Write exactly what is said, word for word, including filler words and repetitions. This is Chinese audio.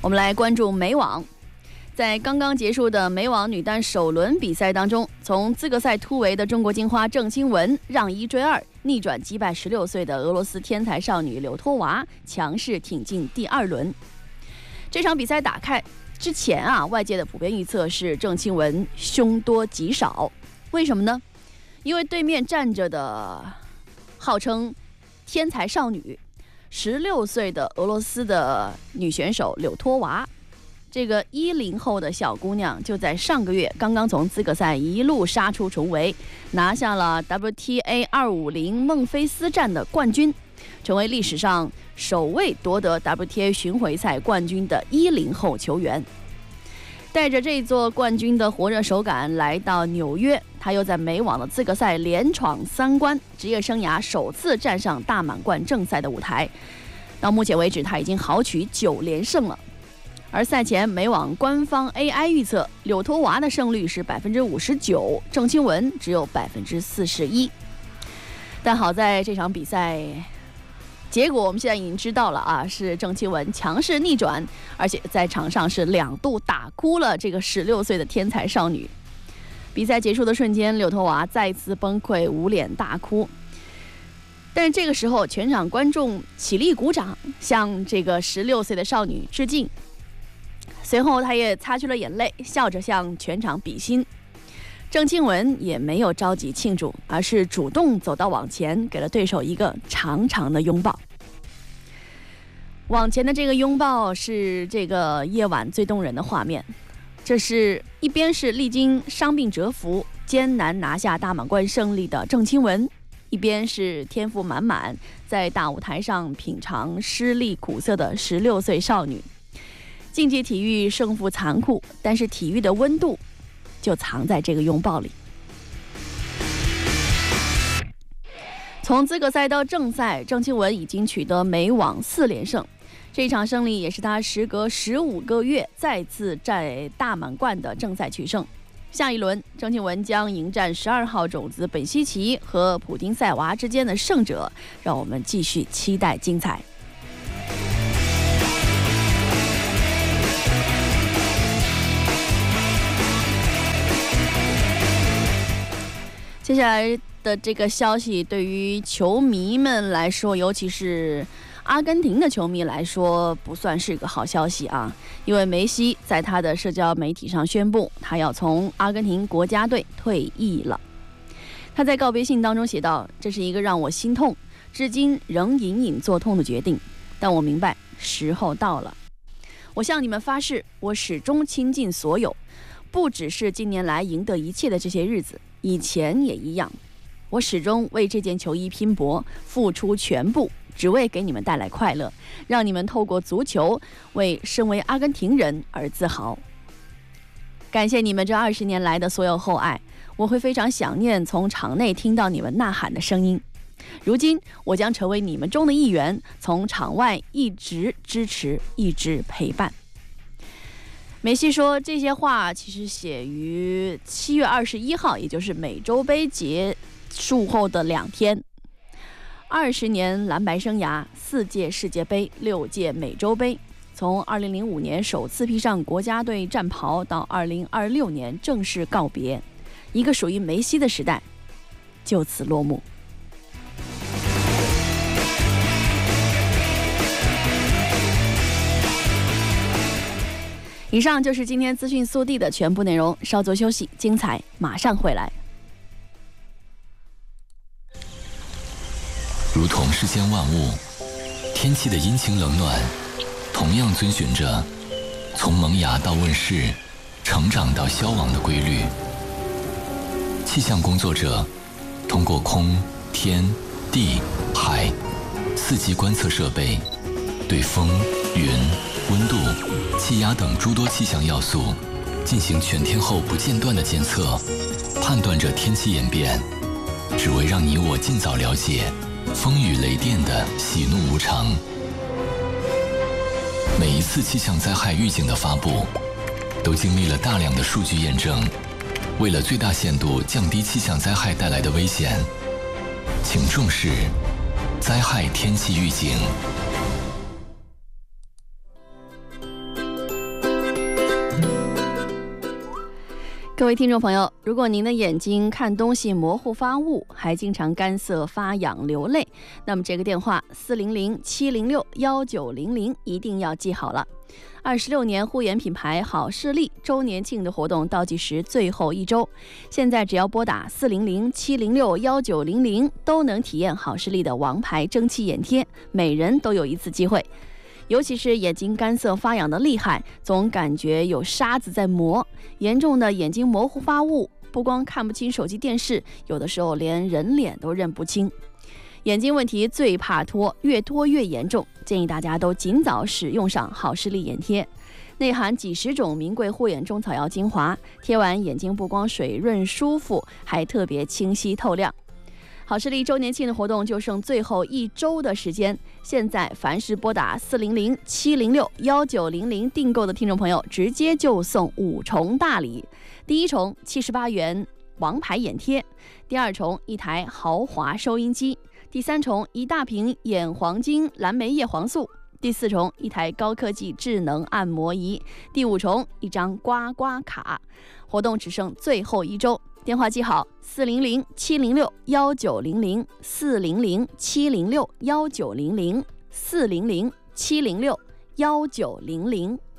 我们来关注美网。在刚刚结束的美网女单首轮比赛当中，从资格赛突围的中国金花郑钦文让一追二，逆转击败十六岁的俄罗斯天才少女柳托娃，强势挺进第二轮。这场比赛打开之前啊，外界的普遍预测是郑钦文凶多吉少。为什么呢？因为对面站着的号称天才少女十六岁的俄罗斯的女选手柳托娃，这个一零后的小姑娘就在上个月刚刚从资格赛一路杀出重围，拿下了 W T A 二五零孟菲斯站的冠军，成为历史上首位夺得 W T A 巡回赛冠军的一零后球员。带着这座冠军的火热手感来到纽约，他又在美网的资格赛连闯三关，职业生涯首次站上大满贯正赛的舞台。到目前为止，他已经豪取九连胜了。而赛前美网官方 A I 预测柳托娃的胜率是百分之五十九，郑钦文只有百分之四十一。但好在这场比赛结果我们现在已经知道了啊，是郑钦文强势逆转，而且在场上是两度打哭了这个十六岁的天才少女。比赛结束的瞬间，柳托娃再次崩溃，捂脸大哭。但是这个时候，全场观众起立鼓掌，向这个十六岁的少女致敬。随后，她也擦去了眼泪，笑着向全场比心。郑钦文也没有着急庆祝，而是主动走到网前，给了对手一个长长的拥抱。网前的这个拥抱是这个夜晚最动人的画面。这是一边是历经伤病蛰伏、艰难拿下大满贯胜利的郑钦文，一边是天赋满满，在大舞台上品尝失利苦涩的十六岁少女。竞技体育胜负残酷，但是体育的温度就藏在这个拥抱里。从资格赛到正赛，郑钦文已经取得美网四连胜，这场胜利也是他时隔十五个月再次在大满贯的正赛取胜。下一轮，郑钦文将迎战十二号种子本西奇和普丁塞娃之间的胜者，让我们继续期待精彩。接下来的这个消息对于球迷们来说，尤其是阿根廷的球迷来说，不算是个好消息啊，因为梅西在他的社交媒体上宣布，他要从阿根廷国家队退役了。他在告别信当中写道：“这是一个让我心痛，至今仍隐隐作痛的决定，但我明白时候到了。我向你们发誓，我始终倾尽所有，不只是近年来赢得一切的这些日子，以前也一样。我始终为这件球衣拼搏，付出全部，只为给你们带来快乐，让你们透过足球为身为阿根廷人而自豪。感谢你们这二十年来的所有厚爱，我会非常想念从场内听到你们呐喊的声音。如今我将成为你们中的一员，从场外一直支持，一直陪伴。”梅西说这些话其实写于七月二十一号，也就是美洲杯结束后的两天。二十年蓝白生涯，四届世界杯，六届美洲杯，从二零零五年首次披上国家队战袍到二零二六年正式告别，一个属于梅西的时代就此落幕。以上就是今天资讯速递的全部内容，稍作休息，精彩马上回来。 如同世间万物，天气的阴晴冷暖，同样遵循着从萌芽到问世、成长到消亡的规律。气象工作者通过空、天、地、海四季观测设备，对风、云、温度、气压等诸多气象要素进行全天候不间断的监测，判断着天气演变，只为让你我尽早了解风雨雷电的喜怒无常。每一次气象灾害预警的发布，都经历了大量的数据验证。为了最大限度降低气象灾害带来的危险，请重视灾害天气预警。 各位听众朋友，如果您的眼睛看东西模糊发雾，还经常干涩发痒流泪，那么这个电话四零零七零六幺九零零一定要记好了。二十六年护眼品牌好视力周年庆的活动倒计时最后一周，现在只要拨打四零零七零六幺九零零，都能体验好视力的王牌蒸汽眼贴，每人都有一次机会。尤其是眼睛干涩发痒的厉害，总感觉有沙子在磨，严重的眼睛模糊发雾，不光看不清手机电视，有的时候连人脸都认不清。眼睛问题最怕脱，越脱越严重，建议大家都尽早使用上好视力眼贴。内含几十种名贵护眼中草药精华，贴完眼睛不光水润舒服，还特别清晰透亮。好视力周年庆的活动就剩最后一周的时间，现在凡是拨打四零零七零六幺九零零订购的听众朋友，直接就送五重大礼。第一重七十八元王牌眼贴，第二重一台豪华收音机，第三重一大瓶眼黄金蓝莓叶黄素，第四重一台高科技智能按摩仪，第五重一张刮刮卡。活动只剩最后一周，电话记好四零零七零六幺九零零，四零零七零六幺九零零，四零零七零六幺九零零。